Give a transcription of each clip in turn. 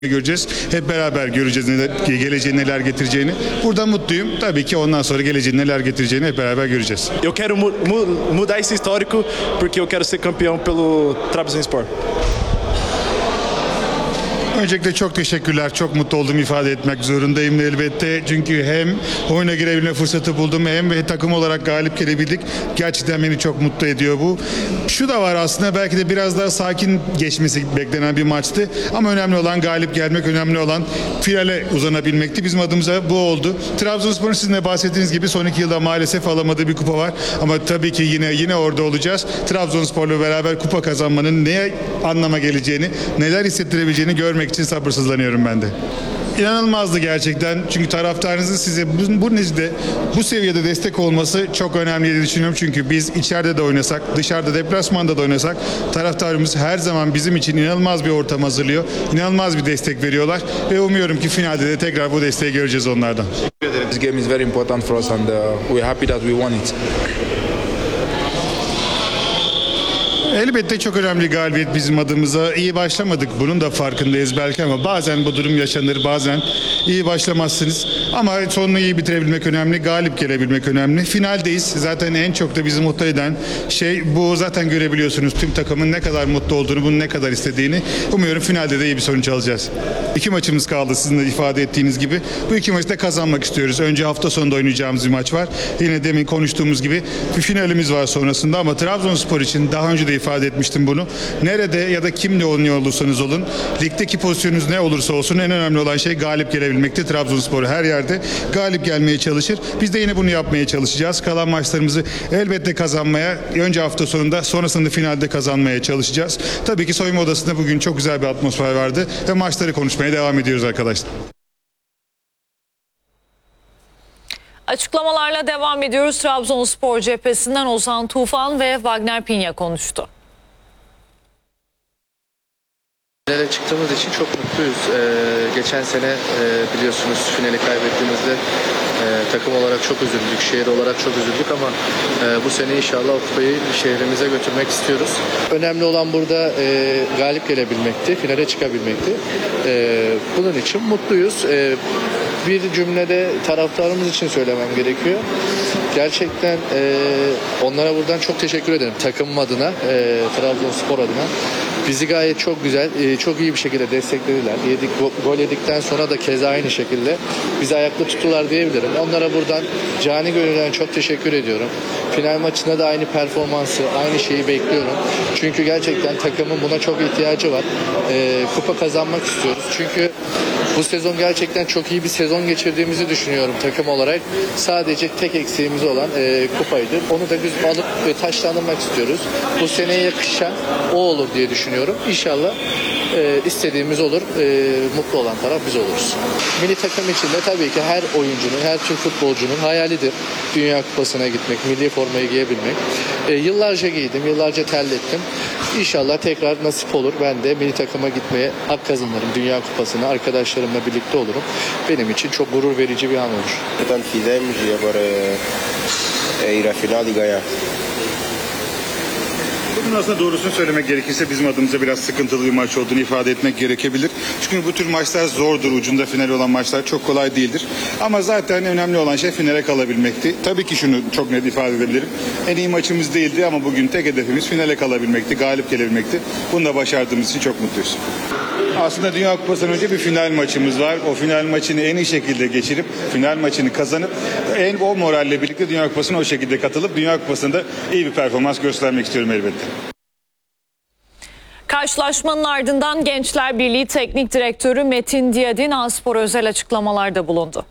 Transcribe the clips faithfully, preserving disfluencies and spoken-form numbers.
göreceğiz. Hep beraber göreceğiz neler, geleceğin neler getireceğini. Burada mutluyum. Tabii ki ondan sonra geleceğin neler getireceğini hep beraber göreceğiz. Eu quero mu mu mudar esse histórico porque eu quero ser campeão pelo Trabzonspor. Öncelikle çok teşekkürler. Çok mutlu olduğumu ifade etmek zorundayım elbette. Çünkü hem oyuna girebilme fırsatı buldum hem ve takım olarak galip gelebildik. Gerçekten beni çok mutlu ediyor bu. Şu da var aslında, belki de biraz daha sakin geçmesi beklenen bir maçtı. Ama önemli olan galip gelmek, önemli olan finale uzanabilmekti. Bizim adımıza bu oldu. Trabzonspor'un sizin de bahsettiğiniz gibi son iki yılda maalesef alamadığı bir kupa var. Ama tabii ki yine yine orada olacağız. Trabzonspor'la beraber kupa kazanmanın neye anlama geleceğini, neler hissettirebileceğini görmek için sabırsızlanıyorum ben de. İnanılmazdı gerçekten. Çünkü taraftarınızın size bu, bu nezde, bu seviyede destek olması çok önemli diye düşünüyorum. Çünkü biz içeride de oynasak, dışarıda deplasmanda da oynasak taraftarımız her zaman bizim için inanılmaz bir ortam hazırlıyor. İnanılmaz bir destek veriyorlar ve umuyorum ki finalde de tekrar bu desteği göreceğiz onlardan. This game is very important for us and uh, we're happy that we won it. Elbette çok önemli galibiyet bizim adımıza. İyi başlamadık, bunun da farkındayız belki ama bazen bu durum yaşanır, bazen iyi başlamazsınız. Ama sonunu iyi bitirebilmek önemli, galip gelebilmek önemli. Finaldeyiz. Zaten en çok da bizi mutlu eden şey bu. Zaten görebiliyorsunuz tüm takımın ne kadar mutlu olduğunu, bunu ne kadar istediğini. Umuyorum finalde de iyi bir sonuç alacağız. İki maçımız kaldı sizin de ifade ettiğiniz gibi. Bu iki maçı da kazanmak istiyoruz. Önce hafta sonunda oynayacağımız bir maç var. Yine demin konuştuğumuz gibi bir finalimiz var sonrasında ama Trabzonspor için daha önce de ifade etmiştim bunu. Nerede ya da kimle oynuyor olursanız olun, ligdeki pozisyonunuz ne olursa olsun en önemli olan şey galip gelebilmekti. Trabzonspor her yerde galip gelmeye çalışır. Biz de yine bunu yapmaya çalışacağız. Kalan maçlarımızı elbette kazanmaya, önce hafta sonunda, sonrasında finalde kazanmaya çalışacağız. Tabii ki soyunma odasında bugün çok güzel bir atmosfer vardı ve maçları konuşmaya devam ediyoruz arkadaşlar. Açıklamalarla devam ediyoruz. Trabzonspor cephesinden Ozan Tufan ve Wagner Pinya konuştu. Finale çıktığımız için çok mutluyuz. Ee, geçen sene e, biliyorsunuz finali kaybettiğimizde e, takım olarak çok üzüldük, şehir olarak çok üzüldük ama e, bu sene inşallah o kupayı şehrimize götürmek istiyoruz. Önemli olan burada e, galip gelebilmekti, finale çıkabilmekti. E, bunun için mutluyuz. E, bir cümlede taraftarımız için söylemem gerekiyor. Gerçekten e, onlara buradan çok teşekkür ederim. Takımım adına, e, Trabzonspor adına. Bizi gayet çok güzel, e, çok iyi bir şekilde desteklediler. Yedik, gol yedikten sonra da keza aynı şekilde bizi ayakta tuttular diyebilirim. Onlara buradan cani gönülden çok teşekkür ediyorum. Final maçında da aynı performansı, aynı şeyi bekliyorum. Çünkü gerçekten takımın buna çok ihtiyacı var. E, kupa kazanmak istiyoruz. Çünkü bu sezon gerçekten çok iyi bir sezon geçirdiğimizi düşünüyorum takım olarak. Sadece tek eksiğimiz olan e, kupaydı. Onu da biz alıp e, taşlandırmak istiyoruz. Bu seneye yakışan o olur diye düşünüyorum. İnşallah e, istediğimiz olur. E, mutlu olan taraf biz oluruz. Milli takım içinde tabii ki her oyuncunun, her Türk futbolcunun hayalidir. Dünya Kupası'na gitmek, milli formayı giyebilmek. E, yıllarca giydim, yıllarca terlettim. İnşallah tekrar nasip olur. Ben de milli takıma gitmeye hak kazanırım. Dünya Kupası'na arkadaşlarımla birlikte olurum. Benim için çok gurur verici bir an olur. Tant fizemos e agora é ir à final e ganhar. Bugün aslında doğrusunu söylemek gerekirse bizim adımıza biraz sıkıntılı bir maç olduğunu ifade etmek gerekebilir. Çünkü bu tür maçlar zordur. Ucunda final olan maçlar çok kolay değildir. Ama zaten önemli olan şey finale kalabilmekti. Tabii ki şunu çok net ifade edebilirim. En iyi maçımız değildi ama bugün tek hedefimiz finale kalabilmekti, galip gelebilmekti. Bunu da başardığımız için çok mutluyuz. Aslında Dünya Kupası'ndan önce bir final maçımız var. O final maçını en iyi şekilde geçirip, final maçını kazanıp, en o moralle birlikte Dünya Kupası'na o şekilde katılıp, Dünya Kupası'nda iyi bir performans göstermek istiyorum elbette. Karşılaşmanın ardından Gençler Birliği Teknik Direktörü Metin Diyadin A-Spor'a özel açıklamalarda bulundu.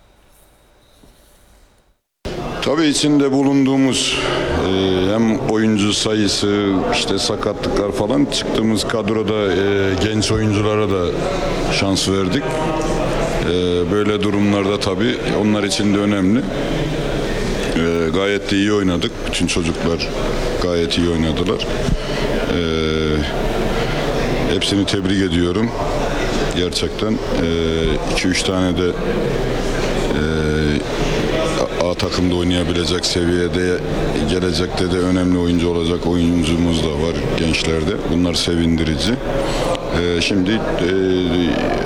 Tabii içinde bulunduğumuz e, hem oyuncu sayısı, işte sakatlıklar falan, çıktığımız kadroda e, genç oyunculara da şans verdik. E, böyle durumlarda tabii onlar için de önemli. E, gayet de iyi oynadık. Bütün çocuklar gayet iyi oynadılar. E, hepsini tebrik ediyorum. Gerçekten iki üç tane de e, A takımda oynayabilecek seviyede, gelecekte de önemli oyuncu olacak oyuncumuz da var gençlerde. Bunlar sevindirici. E, şimdi e,